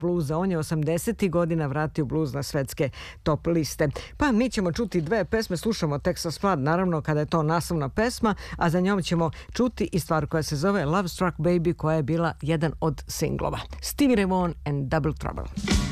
bluza. On je 80. godina vratio bluz na svetske top liste. Pa mi ćemo čuti dve pesme, slušamo Texas Flood, naravno kada je to naslovna pesma, a za njom ćemo čuti i stvar koja se zove Love Struck Baby, koja je bila jedan od singlova. Stevie Ray Vaughan and Double Trouble.